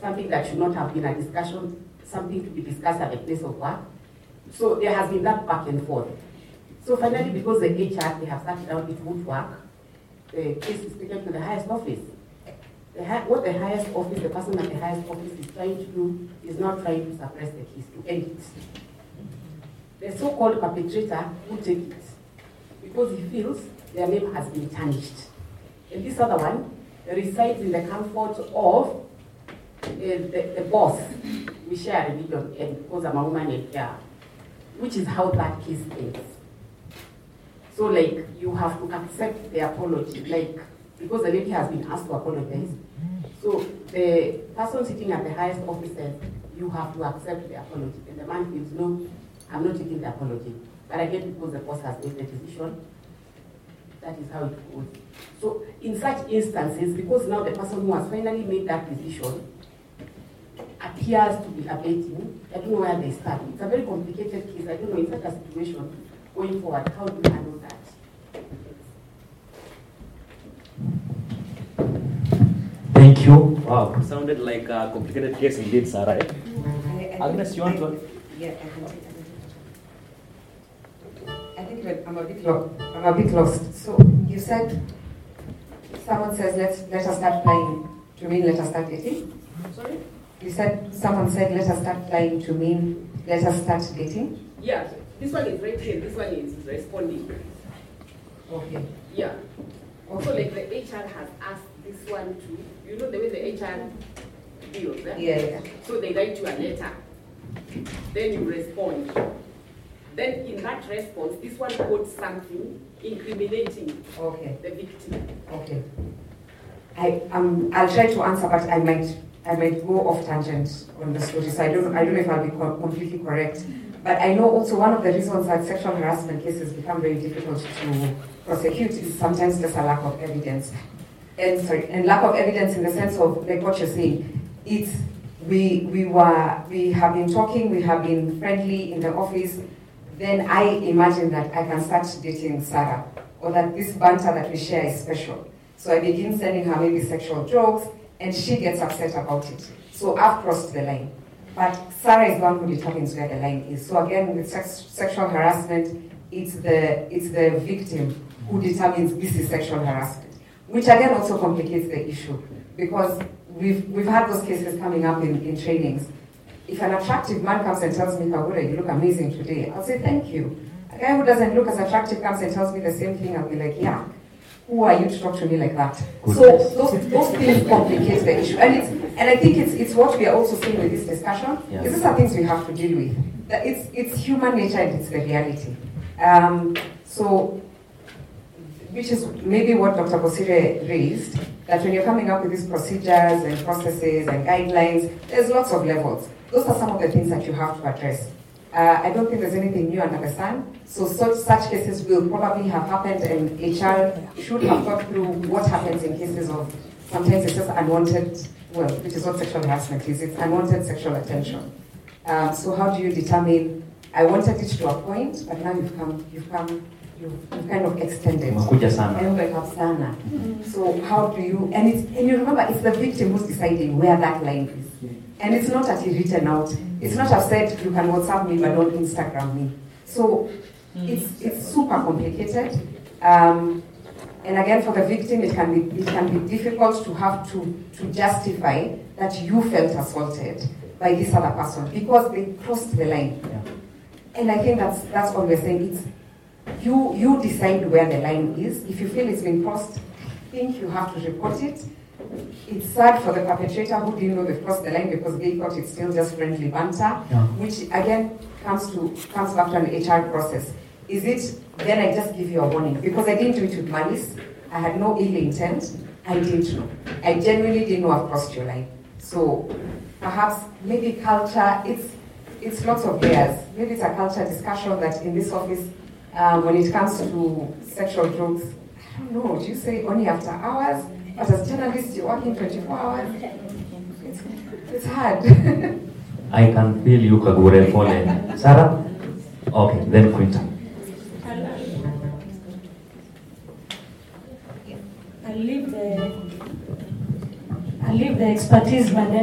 something that should not have been a discussion, something to be discussed at the place of work. So there has been that back and forth. So finally, because the HR, they have started out, it would work, the case is taken to the highest office. What the highest office, the person at the highest office is trying to do is not trying to suppress the case, to end it. The so-called perpetrator will take it because he feels their name has been tarnished. And this other one resides in the comfort of the boss. We share a religion, and because I'm a woman and care, which is how that case ends. So like, you have to accept the apology, like, because the lady has been asked to apologize. So the person sitting at the highest office says, you have to accept the apology. And the man feels, no, I'm not taking the apology. But again, because the boss has made the decision, that is how it goes. So in such instances, because now the person who has finally made that decision appears to be abating, I don't know where they start. It's a very complicated case. I don't know, in such a situation, going forward, how do you handle that? Thank you. Wow, sounded like a complicated case indeed, Sarah. Agnes, you want to? Yeah, I can take it. I think I'm a bit lost. So you said someone says let us start flying to mean let us start dating. Sorry? You said someone said let us start flying to mean let us start dating. Yeah, this one is right here. This one is responding. Okay. Yeah. Also, like the HR has asked this one to, you know the way the HR deals, eh? Yeah. So they write you a letter. Then you respond. Then in that response, this one quotes something incriminating the victim. Okay. I'll try to answer, but I might go off tangent on the story. So I don't know if I'll be completely correct. But I know also one of the reasons that sexual harassment cases become very difficult to prosecute is sometimes just a lack of evidence. And lack of evidence in the sense of, like what you're saying, it's we have been talking, we have been friendly in the office, then I imagine that I can start dating Sarah, or that this banter that we share is special. So I begin sending her maybe sexual jokes, and she gets upset about it. So I've crossed the line. But Sarah is the one who determines where the line is. So again, with sexual harassment, it's the victim who determines this is sexual harassment, which again also complicates the issue, because we've had those cases coming up in trainings. If an attractive man comes and tells me, Kagura, you look amazing today, I'll say thank you. A guy who doesn't look as attractive comes and tells me the same thing, I'll be like, yeah, who are you to talk to me like that? Good. So those things complicate the issue. And I think it's what we are also seeing with this discussion. Yeah. These are things we have to deal with. That it's human nature and it's the reality. So, which is maybe what Dr. Bosire raised, that when you're coming up with these procedures and processes and guidelines, there's lots of levels. Those are some of the things that you have to address. I don't think there's anything new under the sun. So such cases will probably have happened, and HR should have thought through what happens in cases of, sometimes it's just unwanted, well, which is what sexual harassment is, it's unwanted sexual attention. So how do you determine, I wanted it to a point, but now you've kind of extended. So how do you, and you remember, it's the victim who's deciding where that line is. And it's not actually written out. It's not I've said you can WhatsApp me but don't Instagram me. So it's super complicated. And again, for the victim, it can be difficult to have to justify that you felt assaulted by this other person because they crossed the line. Yeah. And I think that's all we're saying. It's you decide where the line is. If you feel it's been crossed, I think you have to report it. It's sad for the perpetrator who didn't know they've crossed the line because they thought it's still just friendly banter, which again comes back to an HR process. Is it, then I just give you a warning because I didn't do it with malice, I had no ill intent, I didn't know. I genuinely didn't know I've crossed your line. So perhaps maybe culture, it's lots of layers. Maybe it's a culture discussion that in this office, when it comes to sexual jokes, I don't know, do you say only after hours? But as journalists, you're working 24 hours. It's hard. I can feel you, Kagure, falling. Sarah? Okay, then Quinta. I'll leave the expertise, but then